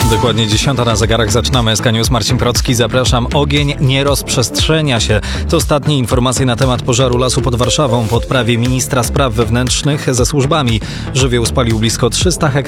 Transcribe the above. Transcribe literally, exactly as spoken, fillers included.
Dokładnie dziesiąta na zegarach, zaczynamy S K News. Marcin Procki, zapraszam. Ogień nie rozprzestrzenia się. To ostatnie informacje na temat pożaru lasu pod Warszawą. Po odprawie ministra spraw wewnętrznych ze służbami żywioł spalił blisko trzysta hektarów.